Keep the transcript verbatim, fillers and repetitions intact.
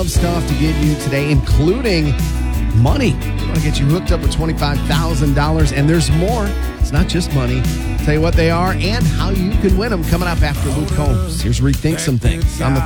of stuff to give you today, including money. We want to get you hooked up with twenty-five thousand dollars, and there's more. It's not just money. I'll tell you what they are and how you can win them coming up after Luke Combs. Here's Rethink Some Things on the